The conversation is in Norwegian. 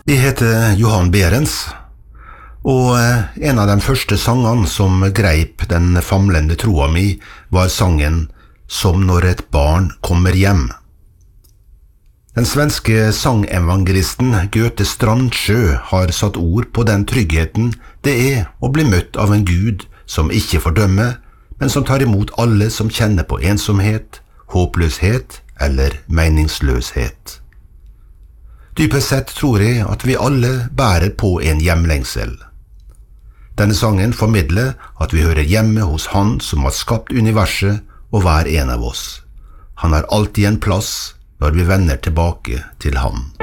Jeg heter Johan Behrens, og en av de første sangene som greip den famlende troa mi var sangen «Som når et barn kommer hjem». Den svenske sangevangelisten Göte Strandsjø har satt ord på den tryggheten det å bli møtt av en Gud som ikke fordømmer, men som tar imot alle som kjenner på ensomhet, håpløshet eller meningsløshet. Dypest sett tror jeg at vi alle bærer på en hjemlengsel. Denne sangen formidler at vi hører hjemme hos Han som har skapt universet og hver en av oss. Han har alltid en plass når vi vender tilbake til Han.